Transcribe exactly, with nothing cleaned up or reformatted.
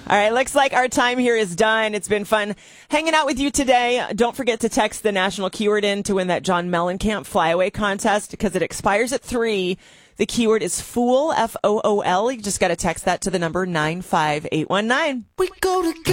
All right, looks like our time here is done. It's been fun hanging out with you today. Don't forget to text the national keyword in to win that John Mellencamp flyaway contest because it expires at three. The keyword is FOOL, F O O L. You just got to text that to the number nine five eight one nine. We go together.